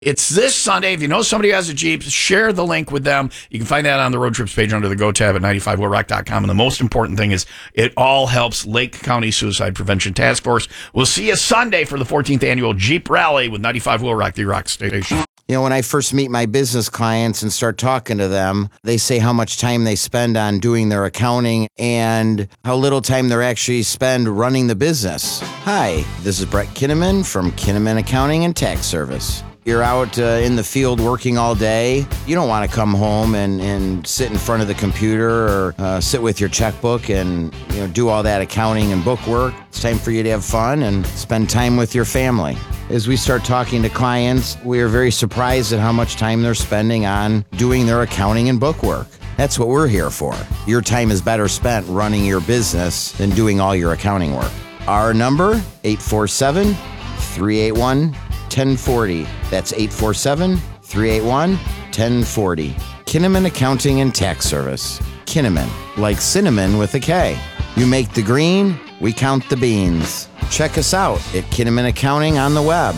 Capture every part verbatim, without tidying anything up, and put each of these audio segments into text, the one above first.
It's this Sunday. If you know somebody who has a Jeep, share the link with them. You can find that on the road trips page under the Go tab at ninety-five wheel rock dot com. And the most important thing is it all helps Lake County Suicide Prevention Task Force. We'll see you Sunday for the fourteenth annual Jeep Rally with ninety-five wheel rock, the rock station. You know, when I first meet my business clients and start talking to them, they say how much time they spend on doing their accounting and how little time they actually spend running the business. Hi, this is Brett Kinnaman from Kinnaman Accounting and Tax Service. You're out uh, in the field working all day. You don't want to come home and, and sit in front of the computer or uh, sit with your checkbook and you know do all that accounting and book work. It's time for you to have fun and spend time with your family. As we start talking to clients, we are very surprised at how much time they're spending on doing their accounting and book work. That's what we're here for. Your time is better spent running your business than doing all your accounting work. Our number, eight four seven, three eight one, one oh four oh. That's eight four seven, three eight one, one oh four oh. Kinnaman Accounting and Tax Service. Kinnaman, like cinnamon with a K. You make the green, we count the beans. Check us out at Kinnaman Accounting on the web.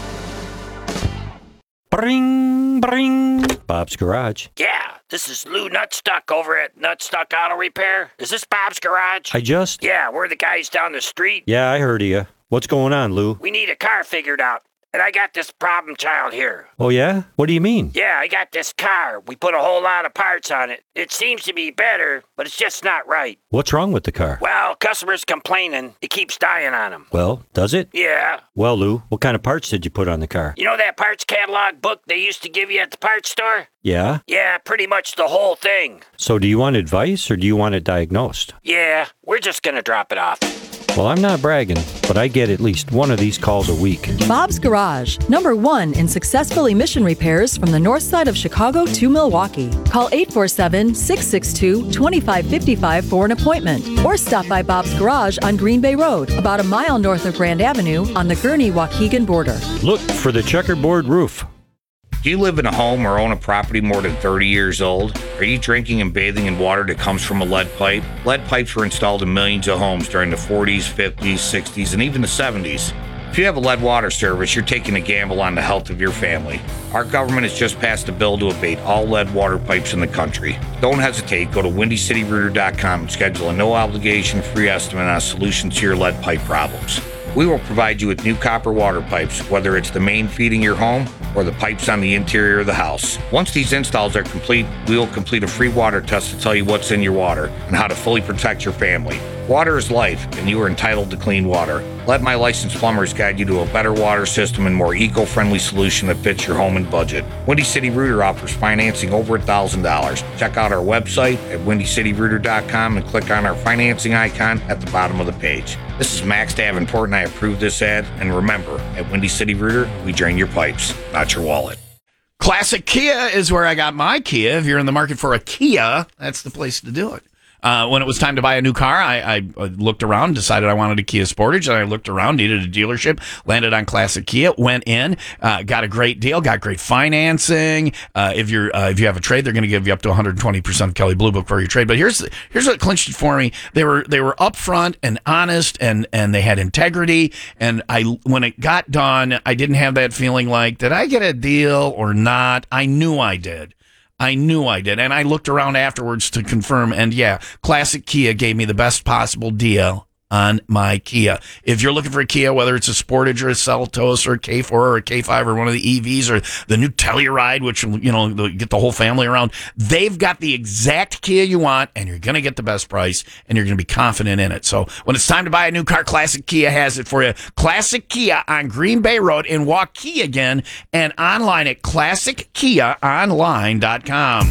Bring, bring. Bob's Garage. Yeah, this is Lou Nutstuck over at Nutstuck Auto Repair. Is this Bob's Garage? I just... Yeah, we're the guys down the street. Yeah, I heard of you. What's going on, Lou? We need a car figured out. And I got this problem child here. Oh, yeah? What do you mean? Yeah, I got this car. We put a whole lot of parts on it. It seems to be better, but it's just not right. What's wrong with the car? Well, customers complaining. It keeps dying on them. Well, does it? Yeah. Well, Lou, what kind of parts did you put on the car? You know that parts catalog book they used to give you at the parts store? Yeah? Yeah, pretty much the whole thing. So do you want advice or do you want it diagnosed? Yeah, we're just gonna drop it off. Well, I'm not bragging, but I get at least one of these calls a week. Bob's Garage, number one in successful emission repairs from the north side of Chicago to Milwaukee. Call eight four seven, six six two, two five five five for an appointment. Or stop by Bob's Garage on Green Bay Road, about a mile north of Grand Avenue on the Gurnee-Waukegan border. Look for the checkerboard roof. Do you live in a home or own a property more than thirty years old? Are you drinking and bathing in water that comes from a lead pipe? Lead pipes were installed in millions of homes during the forties, fifties, sixties, and even the seventies. If you have a lead water service, you're taking a gamble on the health of your family. Our government has just passed a bill to abate all lead water pipes in the country. Don't hesitate. Go to windy city rooter dot com and schedule a no-obligation free estimate on a solution to your lead pipe problems. We will provide you with new copper water pipes, whether it's the main feeding your home or the pipes on the interior of the house. Once these installs are complete, we will complete a free water test to tell you what's in your water and how to fully protect your family. Water is life, and you are entitled to clean water. Let my licensed plumbers guide you to a better water system and more eco-friendly solution that fits your home and budget. Windy City Rooter offers financing over one thousand dollars. Check out our website at windy city rooter dot com and click on our financing icon at the bottom of the page. This is Max Davenport, and I approve this ad. And remember, at Windy City Rooter, we drain your pipes, not your wallet. Classic Kia is where I got my Kia. If you're in the market for a Kia, that's the place to do it. Uh, when it was time to buy a new car, I, I looked around, decided I wanted a Kia Sportage, and I looked around, needed a dealership, landed on Classic Kia, went in, uh, got a great deal, got great financing. Uh, if you're uh, if you have a trade, they're going to give you up to one hundred twenty percent of Kelley Blue Book for your trade. But here's here's what clinched it for me: they were they were upfront and honest, and and they had integrity. And I when it got done, I didn't have that feeling like, did I get a deal or not? I knew I did. I knew I did. And I looked around afterwards to confirm. And yeah, Classic Kia gave me the best possible deal on my Kia. If you're looking for a Kia, whether it's a Sportage or a Seltos or a K four or a K five or one of the E Vs or the new Telluride, which, you know, get the whole family around, they've got the exact Kia you want, and you're going to get the best price, and you're going to be confident in it. So when it's time to buy a new car, Classic Kia has it for you. Classic Kia on Green Bay Road in Waukegan, and online at classic kia online dot com.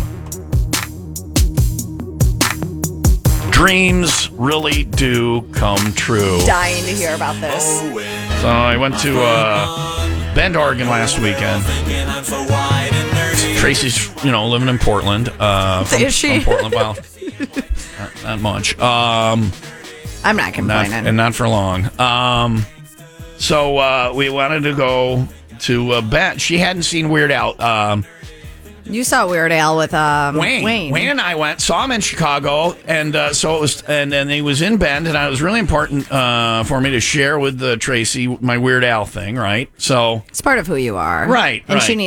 Dreams really do come true. Dying to hear about this. So I went to uh, Bend, Oregon last weekend. Tracy's, you know, living in Portland. Uh, from, Is she? From Portland. Well, not, not much. Um, I'm not complaining. Not, and not for long. Um, so uh, we wanted to go to uh, Bend. She hadn't seen Weird Al. Um, You saw Weird Al with um, Wayne. Wayne. Wayne and I went, saw him in Chicago, and uh, so it was, and then he was in Bend, and it was really important uh, for me to share with uh, Tracy my Weird Al thing, right? So It's part of who you are. Right, And right. she